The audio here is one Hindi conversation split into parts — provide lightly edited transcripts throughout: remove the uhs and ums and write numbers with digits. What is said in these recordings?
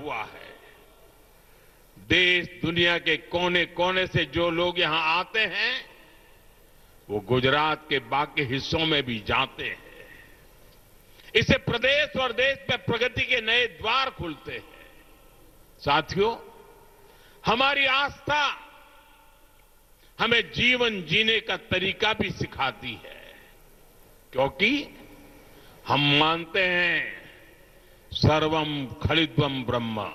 हुआ है। देश दुनिया के कोने कोने से जो लोग यहां आते हैं वो गुजरात के बाकी हिस्सों में भी जाते हैं। इससे प्रदेश और देश में प्रगति के नए द्वार खुलते हैं। साथियों, हमारी आस्था हमें जीवन जीने का तरीका भी सिखाती है, क्योंकि हम मानते हैं सर्वम खलिद्वम ब्रह्म,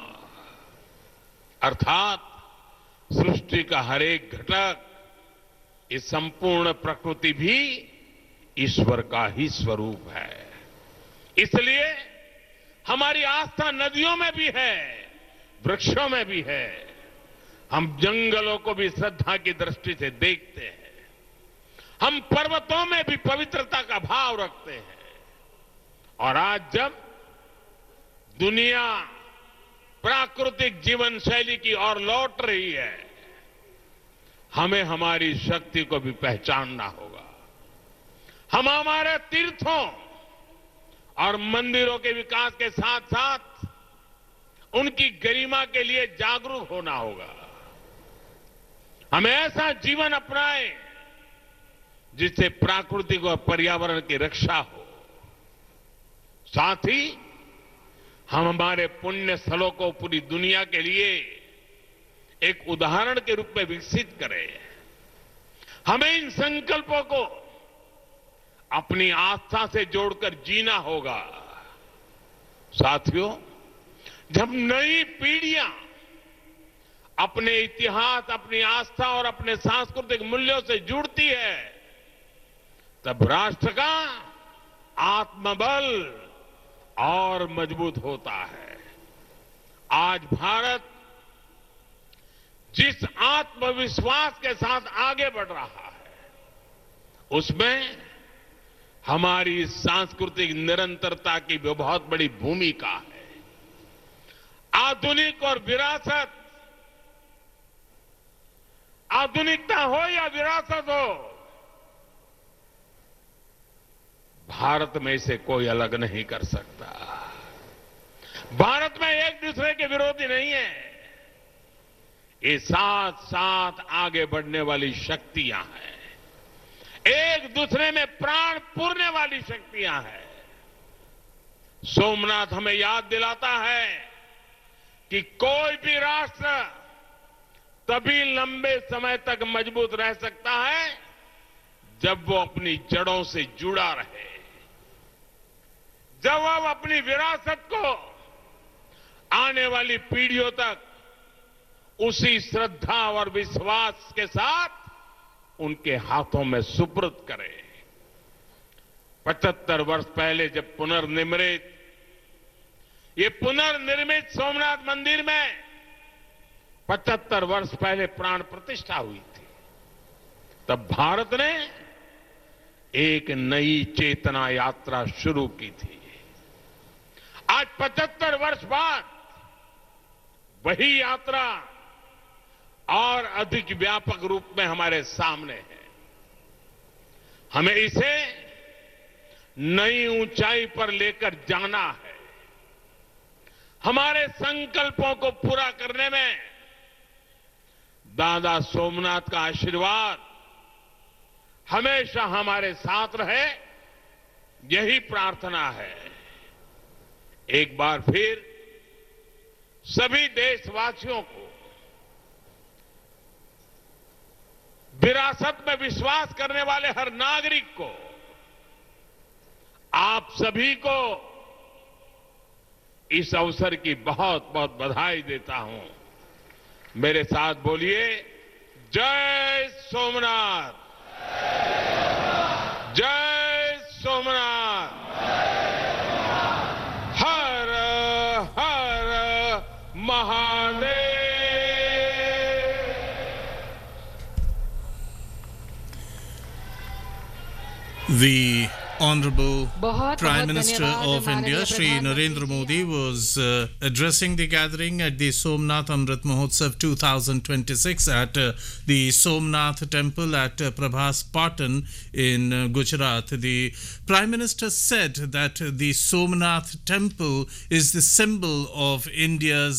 अर्थात सृष्टि का हर एक घटक, इस संपूर्ण प्रकृति भी ईश्वर का ही स्वरूप है। इसलिए हमारी आस्था नदियों में भी है, वृक्षों में भी है। हम जंगलों को भी श्रद्धा की दृष्टि से देखते हैं। हम पर्वतों में भी पवित्रता का भाव रखते हैं। और आज जब दुनिया प्राकृतिक जीवन शैली की ओर लौट रही है, हमें हमारी शक्ति को भी पहचानना होगा। हम हमारे तीर्थों और मंदिरों के विकास के साथ साथ उनकी गरिमा के लिए जागरूक होना होगा। हमें ऐसा जीवन अपनाएं जिससे प्राकृतिक और पर्यावरण की रक्षा हो। साथ ही हम हमारे पुण्य स्थलों को पूरी दुनिया के लिए एक उदाहरण के रूप में विकसित करें। हमें इन संकल्पों को अपनी आस्था से जोड़कर जीना होगा। साथियों, जब नई पीढ़ियां अपने इतिहास, अपनी आस्था और अपने सांस्कृतिक मूल्यों से जुड़ती है, तब राष्ट्र का आत्मबल और मजबूत होता है। आज भारत जिस आत्मविश्वास के साथ आगे बढ़ रहा है, उसमें हमारी सांस्कृतिक निरंतरता की भी बहुत बड़ी भूमिका है। आधुनिक और विरासत, आधुनिकता हो या विरासत हो, भारत में इसे कोई अलग नहीं कर सकता। भारत में एक दूसरे के विरोधी नहीं है। ये साथ साथ आगे बढ़ने वाली शक्तियां हैं, एक दूसरे में प्राण पूरने वाली शक्तियां हैं। सोमनाथ हमें याद दिलाता है कि कोई भी राष्ट्र तभी लंबे समय तक मजबूत रह सकता है जब वो अपनी जड़ों से जुड़ा रहे, जब वो अपनी विरासत को आने वाली पीढ़ियों तक उसी श्रद्धा और विश्वास के साथ उनके हाथों में सुपुर्द करे। 75 वर्ष पहले जब ये पुनर्निर्मित सोमनाथ मंदिर में 75 वर्ष पहले प्राण प्रतिष्ठा हुई थी, तब भारत ने एक नई चेतना यात्रा शुरू की थी। आज 75 वर्ष बाद वही यात्रा और अधिक व्यापक रूप में हमारे सामने है। हमें इसे नई ऊंचाई पर लेकर जाना है। हमारे संकल्पों को पूरा करने में दादा सोमनाथ का आशीर्वाद हमेशा हमारे साथ रहे, यही प्रार्थना है। एक बार फिर सभी देशवासियों को, विरासत में विश्वास करने वाले हर नागरिक को, आप सभी को इस अवसर की बहुत बहुत बधाई देता हूं। मेरे साथ बोलिए, जय सोमनाथ, जय सोमनाथ, हर हर Mahadev. The Honorable Prime Minister of India, Shri Narendra Modi, was addressing the gathering at the Somnath Amrit Mahotsav 2026 at the Somnath Temple at Prabhas Patan in Gujarat. The Prime Minister said that the Somnath Temple is the symbol of India's